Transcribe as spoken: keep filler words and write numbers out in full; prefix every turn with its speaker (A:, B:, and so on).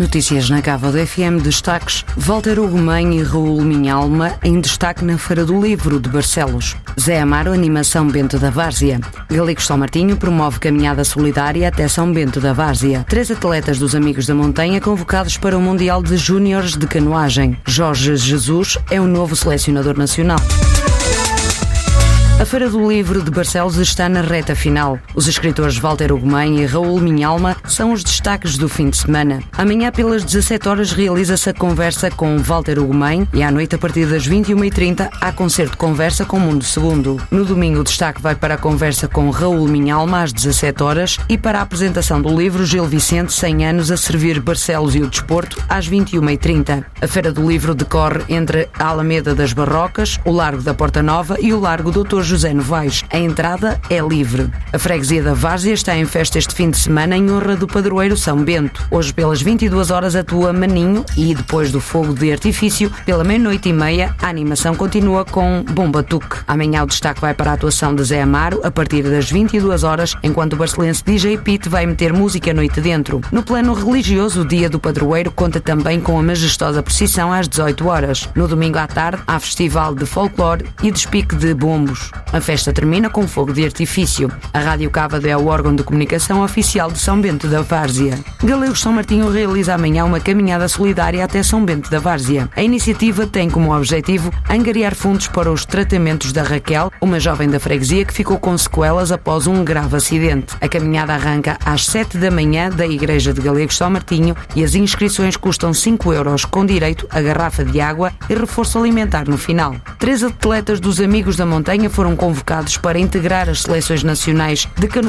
A: Notícias na Cava do F M, destaques: Walter Ugumem e Raul Minhalma em destaque na Feira do Livro de Barcelos. Zé Amaro, animação Bento da Várzea. Galegos São Martinho promove caminhada solidária até São Bento da Várzea. Três atletas dos Amigos da Montanha convocados para o Mundial de Júniores de Canoagem. Jorge Jesus é o novo selecionador nacional. A Feira do Livro de Barcelos está na reta final. Os escritores Walter Ugumem e Raul Minhalma são os destaques do fim de semana. Amanhã, pelas dezassete horas, realiza-se a conversa com Walter Ugumem e à noite, a partir das vinte e uma e trinta, há concerto de conversa com Mundo Segundo. No domingo, o destaque vai para a conversa com Raul Minhalma às dezassete horas e para a apresentação do livro Gil Vicente, cem anos a servir Barcelos e o desporto, às vinte e uma e trinta. A Feira do Livro decorre entre a Alameda das Barrocas, o Largo da Porta Nova e o Largo doutor José Novaes. A entrada é livre. A freguesia da Várzea está em festa este fim de semana em honra do padroeiro São Bento. Hoje, pelas vinte e duas horas, atua Maninho e, depois do fogo de artifício, pela meia-noite e meia, a animação continua com Bom Batuque. Amanhã o destaque vai para a atuação de Zé Amaro, a partir das vinte e duas horas, enquanto o barcelense D J Pete vai meter música noite dentro. No plano religioso, o dia do padroeiro conta também com a majestosa procissão às dezoito horas. No domingo à tarde, há festival de folclore e despique de bombos. A festa termina com fogo de artifício. A Rádio Cávado é o órgão de comunicação oficial de São Bento da Várzea. Galegos São Martinho realiza amanhã uma caminhada solidária até São Bento da Várzea. A iniciativa tem como objetivo angariar fundos para os tratamentos da Raquel, uma jovem da freguesia que ficou com sequelas após um grave acidente. A caminhada arranca às sete da manhã da Igreja de Galegos São Martinho e as inscrições custam cinco euros, com direito a garrafa de água e reforço alimentar no final. Três atletas dos Amigos da Montanha foram convocados para integrar as seleções nacionais de canoagem